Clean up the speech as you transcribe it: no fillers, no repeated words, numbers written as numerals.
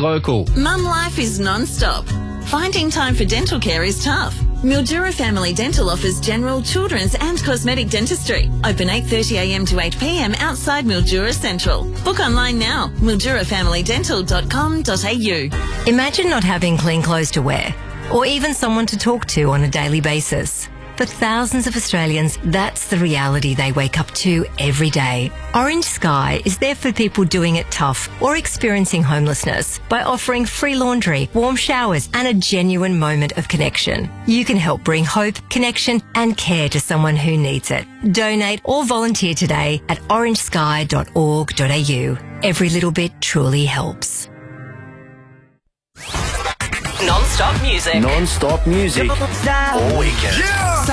local. Mum life is non-stop. Finding time for dental care is tough. Mildura Family Dental offers general, children's and cosmetic dentistry. Open 8:30am to 8pm outside Mildura Central. Book online now, mildurafamilydental.com.au. Imagine not having clean clothes to wear, or even someone to talk to on a daily basis. For thousands of Australians, that's the reality they wake up to every day. Orange Sky is there for people doing it tough or experiencing homelessness by offering free laundry, warm showers and a genuine moment of connection. You can help bring hope, connection and care to someone who needs it. Donate or volunteer today at orangesky.org.au. Every little bit truly helps. Non-stop music. Non-stop music. All weekend. Yeah!